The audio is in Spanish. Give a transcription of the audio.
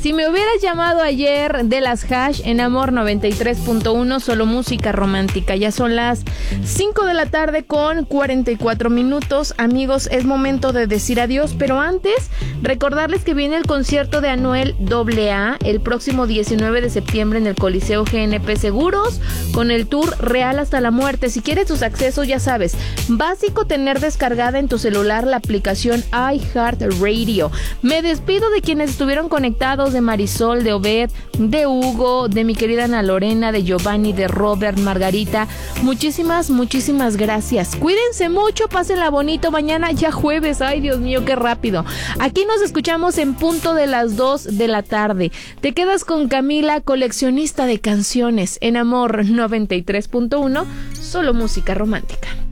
Si me hubieras llamado ayer de las Hash en Amor 93.1, solo música romántica. Ya son las 5 de la tarde con 44 minutos. Amigos, es momento de decir adiós, pero antes recordarles que viene el concierto de Anuel AA el próximo 19 de septiembre en el Coliseo GNP Seguros, con el tour Real hasta la muerte. Si quieres tus accesos, ya sabes, básico tener descargada en tu celular la aplicación iHeartRadio. Me despido de quienes estuvieron conectados, de Marisol, de Obed, de Hugo, de mi querida Ana Lorena, de Giovanni, de Robert, Margarita. Muchísimas gracias. Cuídense mucho, pásenla bonito. Mañana ya jueves. Ay, Dios mío, qué rápido. Aquí nos escuchamos en punto de las 2 de la tarde. Te quedas con Camila, coleccionista de canciones, en Amor 93.1, solo música romántica.